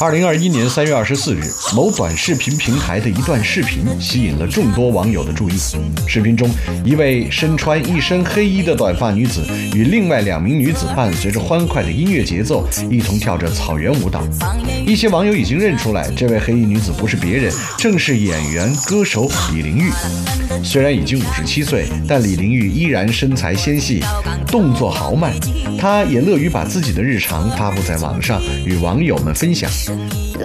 2021年3月24日，某短视频平台的一段视频吸引了众多网友的注意。视频中，一位身穿一身黑衣的短发女子与另外2名女子伴随着欢快的音乐节奏，一同跳着草原舞蹈。一些网友已经认出来，这位黑衣女子不是别人，正是演员歌手李玲玉。虽然已经57岁，但李玲玉依然身材纤细，动作豪迈。她也乐于把自己的日常发布在网上，与网友们分享。